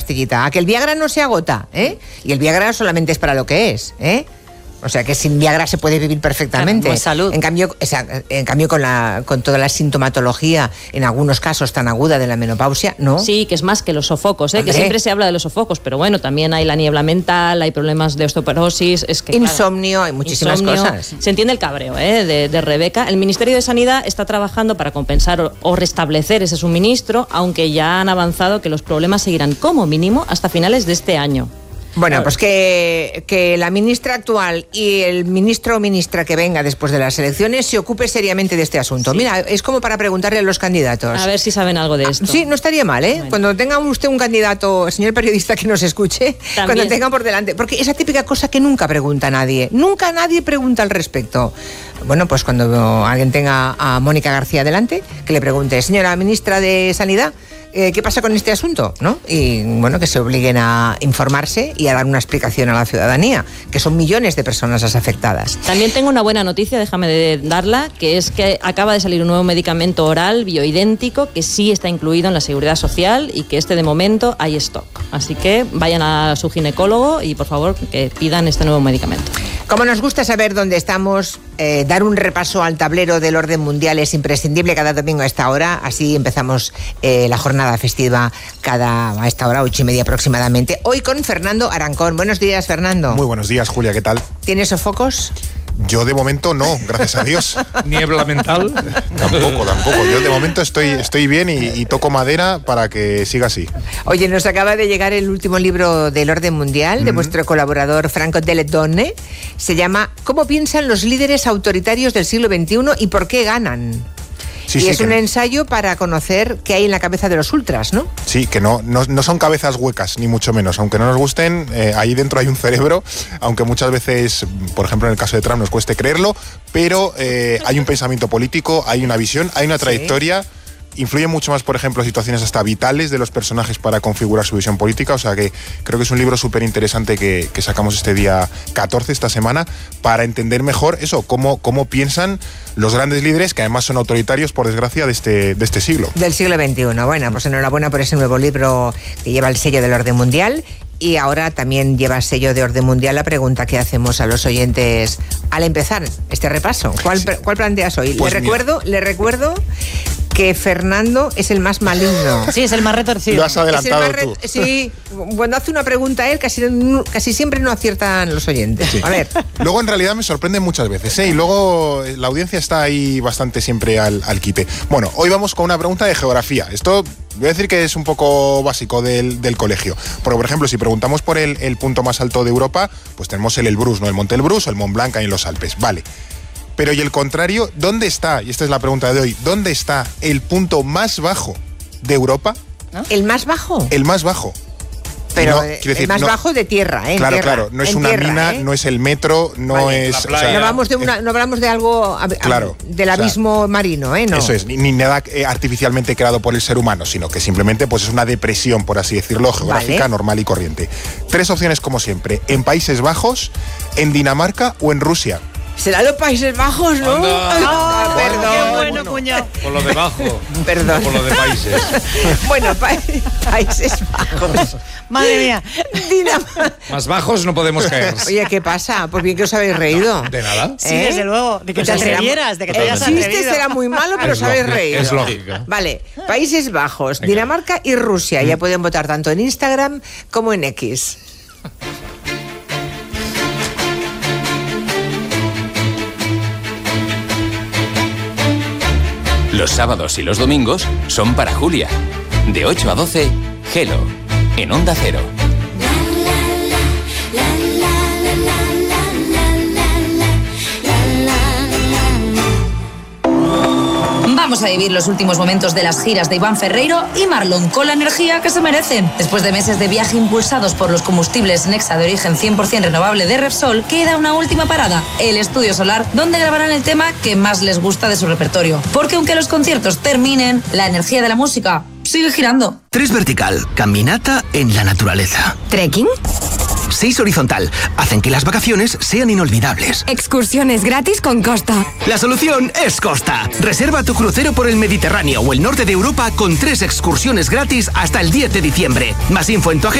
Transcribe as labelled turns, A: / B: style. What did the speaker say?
A: pastillita. A que el Viagra no se agota, ¿eh? Y el Viagra solamente es para lo que es, ¿eh? O sea que sin Viagra se puede vivir perfectamente.
B: Pues salud.
A: En cambio con toda la sintomatología, en algunos casos tan aguda de la menopausia, ¿no?
B: Sí, que es más que los sofocos,
A: Hombre.
B: que siempre se habla de los sofocos, pero bueno, también hay la niebla mental, hay problemas de osteoporosis, es que
A: Insomnio, hay muchísimas cosas.
B: Se entiende el cabreo de Rebeca. El Ministerio de Sanidad está trabajando para compensar o restablecer ese suministro, aunque ya han avanzado que los problemas seguirán como mínimo hasta finales de este año.
A: Bueno, pues que la ministra actual y el ministro o ministra que venga después de las elecciones se ocupe seriamente de este asunto. Sí. Mira, es como para preguntarle a los candidatos.
B: A ver si saben algo de esto.
A: Sí, no estaría mal, ¿eh?
B: Bueno.
A: Cuando tenga usted un candidato, señor periodista que nos escuche,
B: También.
A: cuando tenga por delante, porque esa típica cosa que nunca pregunta nadie, nunca nadie pregunta al respecto. Bueno, pues cuando alguien tenga a Mónica García delante, que le pregunte, señora ministra de Sanidad, ¿qué pasa con este asunto? ¿No? Y bueno, que se obliguen a informarse y a dar una explicación a la ciudadanía, que son millones de personas las afectadas.
B: También tengo una buena noticia, déjame darla, que es que acaba de salir un nuevo medicamento oral bioidéntico que sí está incluido en la Seguridad Social y que de momento hay stock. Así que vayan a su ginecólogo y por favor que pidan este nuevo medicamento.
A: Como nos gusta saber dónde estamos, dar un repaso al tablero del orden mundial es imprescindible cada domingo a esta hora. Así empezamos la jornada festiva a esta hora, 8:30 aproximadamente. Hoy con Fernando Arancón. Buenos días, Fernando.
C: Muy buenos días, Julia, ¿qué tal?
A: ¿Tienes sofocos?
C: Yo de momento no, gracias a Dios.
D: ¿Niebla mental?
C: Tampoco. Yo de momento estoy bien y toco madera para que siga así.
A: Oye, nos acaba de llegar el último libro del orden mundial de vuestro colaborador Franco Delle Donne. Se llama ¿Cómo piensan los líderes autoritarios del siglo XXI y por qué ganan? Y es un ensayo para conocer qué hay en la cabeza de los ultras, ¿no?
C: Sí, que no son cabezas huecas, ni mucho menos. Aunque no nos gusten, ahí dentro hay un cerebro, aunque muchas veces, por ejemplo en el caso de Trump, nos cueste creerlo, pero hay un pensamiento político, hay una visión, hay una trayectoria. Influye mucho más, por ejemplo, situaciones hasta vitales de los personajes para configurar su visión política, o sea que creo que es un libro súper interesante que sacamos este día 14, esta semana, para entender mejor eso, cómo piensan los grandes líderes, que además son autoritarios, por desgracia, de este siglo.
A: Del siglo XXI. Bueno, pues enhorabuena por ese nuevo libro que lleva el sello del orden mundial. Y ahora también lleva el sello de orden mundial la pregunta que hacemos a los oyentes al empezar este repaso. ¿Cuál planteas hoy?
C: Pues
A: le recuerdo que Fernando es el más maligno.
B: Sí, es el más retorcido.
C: Lo has adelantado tú.
A: Sí, cuando hace una pregunta él, casi siempre no aciertan los oyentes. Sí. A ver.
C: Luego en realidad me sorprende muchas veces, ¿eh? Y luego la audiencia está ahí bastante siempre al quite. Bueno, hoy vamos con una pregunta de geografía. Esto voy a decir que es un poco básico del colegio. Porque, por ejemplo, si preguntamos por el punto más alto de Europa, pues tenemos el Elbrus, ¿no? El Monte Elbrus o el Mont Blanc ahí en los Alpes. Vale. Pero ¿y el contrario? ¿Dónde está? Y esta es la pregunta de hoy. ¿Dónde está el punto más bajo de Europa?
A: ¿No? ¿El más bajo?
C: El más bajo.
A: Pero
C: no, decir,
A: el más bajo de tierra, ¿eh?
C: Claro,
A: tierra,
C: claro. No es una mina, no es el metro, no es...
D: O sea,
A: no hablamos de algo
C: claro,
A: del abismo marino, ¿eh? No.
C: Eso es, ni nada artificialmente creado por el ser humano, sino que simplemente pues es una depresión, por así decirlo, geográfica, normal y corriente. 3 opciones como siempre. En Países Bajos, en Dinamarca o en Rusia.
A: ¿Será los Países Bajos, no?
D: Perdón.
B: Qué bueno, cuñado.
D: Por lo de bajo.
A: Perdón.
D: Por lo de países.
A: Bueno, Países Bajos.
B: Madre mía.
A: Dinamarca.
D: Más bajos no podemos caer.
A: Oye, ¿qué pasa? Pues bien que os habéis reído.
D: ¿De nada?
B: Sí, desde luego. De que te atrevieras, de que te hayas atrevido.
A: El chiste será muy malo, pero os habéis reído.
D: Es lógica.
A: Vale, Países Bajos, Dinamarca y Rusia. Ya pueden votar tanto en Instagram como en X.
E: Los sábados y los domingos son para Julia. De 8 a 12, Hello, en Onda Cero.
F: Vamos a vivir los últimos momentos de las giras de Iván Ferreiro y Marlon con la energía que se merecen. Después de meses de viaje impulsados por los combustibles Nexa de origen 100% renovable de Repsol, queda una última parada, el Estudio Solar, donde grabarán el tema que más les gusta de su repertorio. Porque aunque los conciertos terminen, la energía de la música sigue girando.
G: 3 vertical, caminata en la naturaleza.
F: ¿Trekking?
G: 6 horizontal, hacen que las vacaciones sean inolvidables.
H: Excursiones gratis con Costa.
G: La solución es Costa. Reserva tu crucero por el Mediterráneo o el norte de Europa con 3 excursiones gratis hasta el 10 de diciembre. Más info en tu agenda.